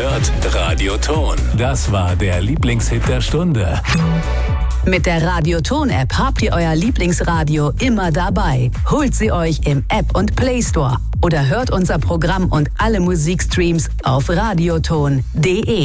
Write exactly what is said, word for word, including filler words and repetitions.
hört Radioton. Das war der Lieblingshit der Stunde. Mit der Radioton-App habt ihr euer Lieblingsradio immer dabei. Holt sie euch im App und Play Store oder hört unser Programm und alle Musikstreams auf radioton punkt de.